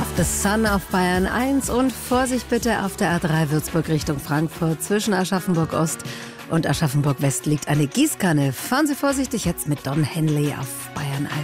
of the Sun auf Bayern 1 und Vorsicht bitte auf der A3 Würzburg Richtung Frankfurt. Zwischen Aschaffenburg Ost und Aschaffenburg West liegt eine Gießkanne. Fahren Sie vorsichtig jetzt mit Don Henley auf Bayern 1.